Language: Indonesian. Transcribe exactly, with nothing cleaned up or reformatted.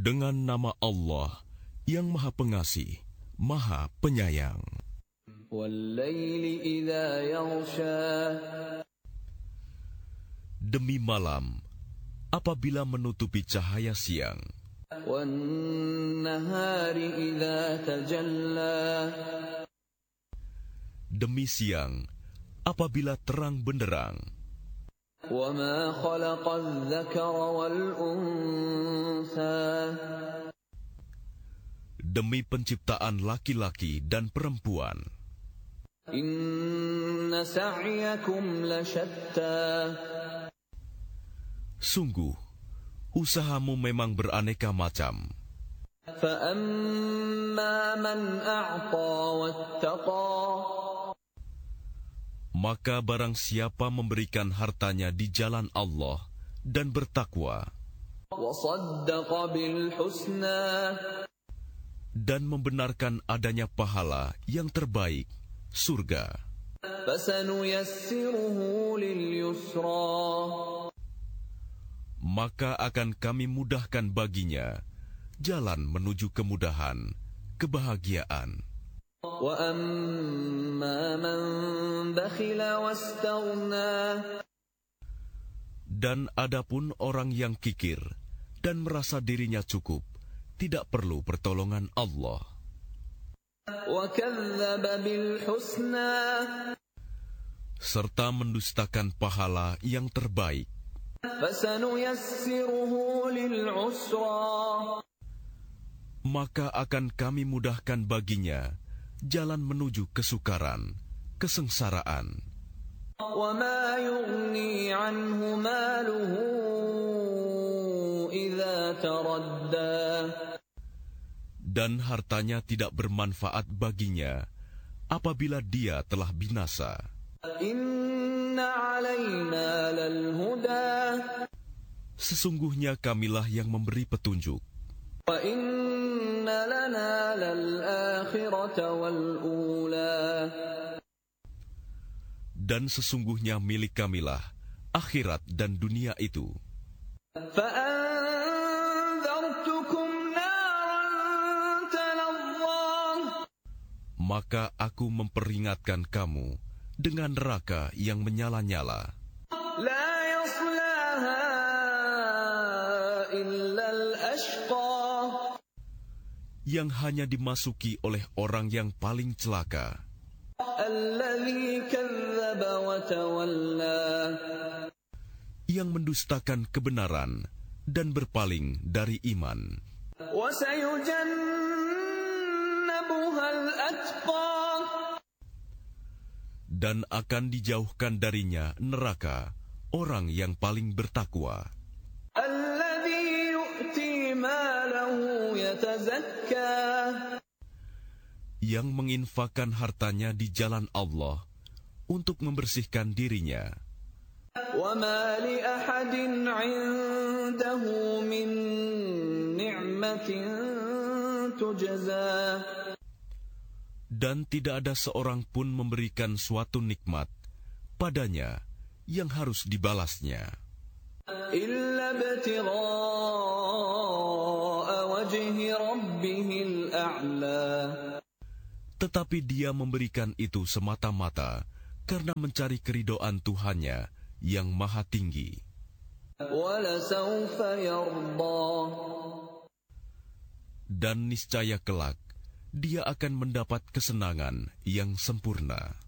Dengan nama Allah yang Maha Pengasih, Maha Penyayang. Demi malam, apabila menutupi cahaya siang. Demi siang, apabila terang benderang. Demi penciptaan laki-laki dan perempuan. Sungguh, usahamu memang beraneka macam. Maka barang siapa memberikan hartanya di jalan Allah dan bertakwa, dan membenarkan adanya pahala yang terbaik, surga, maka akan kami mudahkan baginya jalan menuju kemudahan, kebahagiaan. Dan adapun orang yang kikir dan merasa dirinya cukup, tidak perlu pertolongan Allah. Serta mendustakan pahala yang terbaik. Maka akan kami mudahkan baginya jalan menuju kesukaran, kesengsaraan. Dan hartanya tidak bermanfaat baginya apabila dia telah binasa. Sesungguhnya kamilah yang memberi petunjuk. Dan sesungguhnya milik kamilah akhirat dan dunia itu. Maka aku memperingatkan kamu dengan neraka yang menyala-nyala. Yang hanya dimasuki oleh orang yang paling celaka. Yang mendustakan kebenaran dan berpaling dari iman. Dan akan dijauhkan darinya neraka orang yang paling bertakwa. Yang menginfakkan hartanya di jalan Allah untuk membersihkan dirinya. Dan tidak ada seorang pun memberikan suatu nikmat padanya yang harus dibalasnya. Tetapi dia memberikan itu semata-mata karena mencari keridhaan Tuhannya yang maha tinggi. Dan niscaya kelak dia akan mendapat kesenangan yang sempurna.